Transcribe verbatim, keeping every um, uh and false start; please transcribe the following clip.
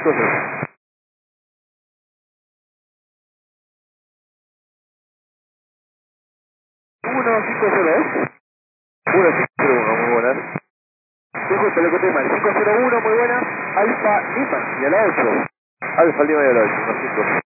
cinco cero. uno cinco cero dos. uno cinco cero uno, muy buenas. Disculpe, le conté mal. cinco cero uno, muy buenas. Alfa Lima y a la ocho. Alfa Lima y a la ocho, uno cinco cero.